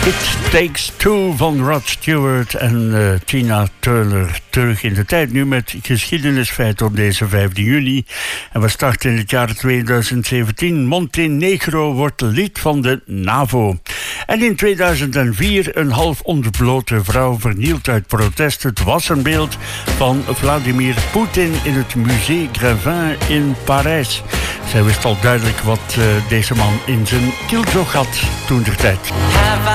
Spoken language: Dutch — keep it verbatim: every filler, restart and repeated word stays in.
It Takes Two van Rod Stewart en uh, Tina Turner. Terug in de tijd nu met geschiedenisfeiten op deze vijfde juni. En we starten in het jaar tweeduizend zeventien. Montenegro wordt lid van de NAVO. En in tweeduizend vier een half ontblote vrouw vernielt uit protest het wassenbeeld van Vladimir Poetin in het Musée Grévin in Parijs. Zij wist al duidelijk wat uh, deze man in zijn kielzog had toen der tijd.